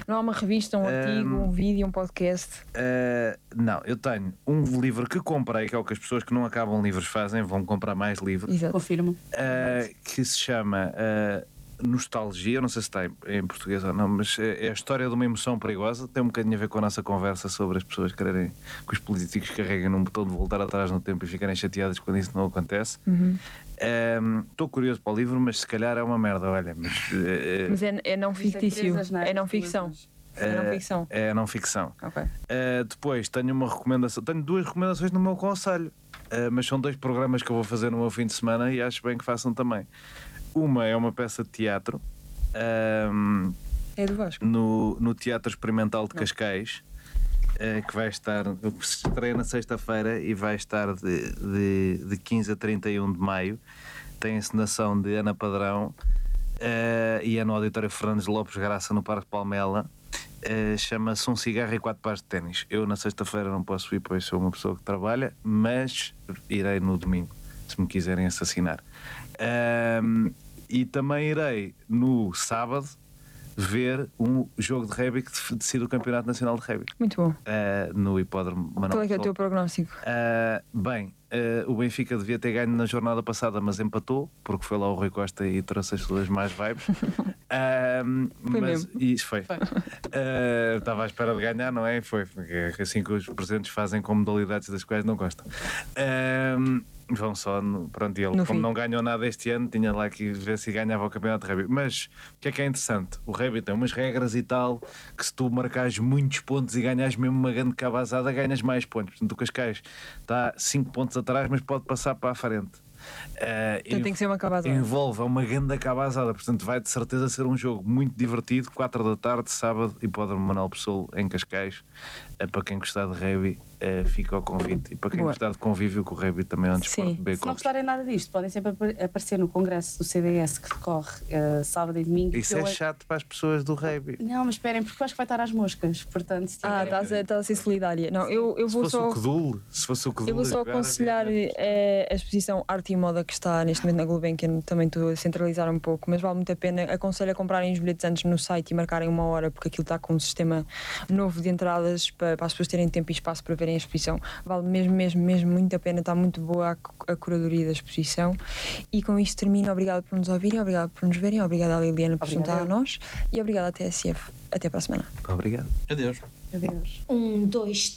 Não há uma revista, um artigo, um vídeo, um podcast? Não, eu tenho um livro que comprei, que é o que as pessoas que não acabam livros fazem, vão comprar mais livros. Exato. Confirmo. Que se chama Nostalgia, não sei se está em português ou não, mas é a história de uma emoção perigosa. Tem um bocadinho a ver com a nossa conversa sobre as pessoas quererem que os políticos carreguem num botão de voltar atrás no tempo e ficarem chateadas quando isso não acontece. Estou curioso para o livro, mas se calhar é uma merda, olha. Mas é não fictício, é não ficção. É não ficção. É não ficção. Ok. Depois tenho uma recomendação, tenho 2 recomendações no meu conselho, mas são 2 programas que eu vou fazer no meu fim de semana e acho bem que façam também. Uma é uma peça de teatro É do Vasco. no Teatro Experimental de Cascais, que vai estar, estreia na sexta-feira e vai estar de 15 a 31 de maio. Tem a encenação de Ana Padrão e é no Auditório Fernandes Lopes Graça, no Parque Palmela. Chama-se Um Cigarro e 4 Pares de Ténis. Eu na sexta-feira não posso ir, pois sou uma pessoa que trabalha, mas irei no domingo, se me quiserem assassinar. E também irei no sábado ver um jogo de rugby que decide o Campeonato Nacional de Rugby. Muito bom. No Hipódromo Manuel Qual é que é o Pessoa. teu prognóstico? O Benfica devia ter ganho na jornada passada, mas empatou, porque foi lá o Rui Costa e trouxe as suas más vibes. Foi mesmo. Isso foi. Estava à espera de ganhar, não é? Foi assim que os presidentes fazem com modalidades das quais não gostam. Vão só, pronto, e ele, como não ganhou nada este ano, tinha lá que ver se ganhava o campeonato de rugby. Mas o que é interessante? O rugby tem umas regras e tal, que se tu marcares muitos pontos e ganhas mesmo uma grande cabazada, ganhas mais pontos. Portanto, o Cascais está 5 pontos atrás, mas pode passar para a frente. Então tem que ser uma cabazada. Envolve uma grande cabazada, portanto vai de certeza ser um jogo muito divertido. 4 da tarde, sábado, Hipódromo Manuel Pessoa em Cascais. Para quem gostar de rugby, fica ao convite. E para quem gostar de convívio, com o rugby também é um desporto bem. Se não gostarem nada disto, podem sempre aparecer no congresso do CDS que decorre sábado e domingo. Isso é chato para as pessoas do rugby. Não, mas esperem, porque eu acho que vai estar às moscas. Portanto, estás a ser solidária. Não, eu vou só. Se fosse o Codul, eu vou só aconselhar a exposição Arte e Moda que está neste momento na Gulbenkian. Também estou a centralizar um pouco, mas vale muito a pena. Aconselho a comprarem os bilhetes antes no site e marcarem 1 hora, porque aquilo está com um sistema novo de entradas para as pessoas terem tempo e espaço para verem a exposição. Vale mesmo muito a pena. Está muito boa a curadoria da exposição. E com isto termino. Obrigada por nos ouvirem, obrigada por nos verem, obrigada à Liliana por juntar a nós e obrigada à TSF. Até para a semana. Obrigado. Adeus. 1, 2, 3